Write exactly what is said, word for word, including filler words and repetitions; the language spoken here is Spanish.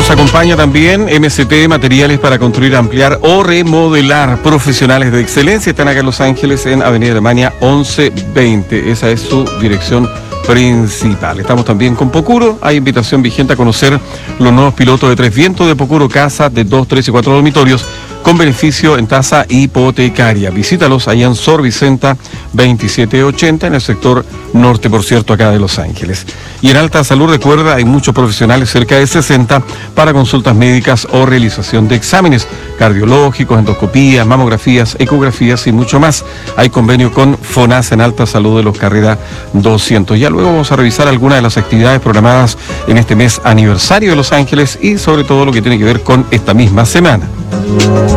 Nos acompaña también M C T, materiales para construir, ampliar o remodelar. Profesionales de excelencia están acá en Los Ángeles, en Avenida Alemania once veinte. Esa es su dirección principal. Estamos también con Pocuro. Hay invitación vigente a conocer los nuevos pilotos de Tres Vientos de Pocuro, casas de dos, tres y cuatro dormitorios con beneficio en tasa hipotecaria. Visítalos allá en Sor Vicenta veintisiete ochenta, en el sector norte, por cierto, acá de Los Ángeles. Y en Alta Salud, recuerda, hay muchos profesionales, cerca de sesenta, para consultas médicas o realización de exámenes cardiológicos, endoscopías, mamografías, ecografías y mucho más. Hay convenio con FONASA en Alta Salud de Los Carrera doscientos. Ya luego vamos a revisar algunas de las actividades programadas en este mes aniversario de Los Ángeles y sobre todo lo que tiene que ver con esta misma semana.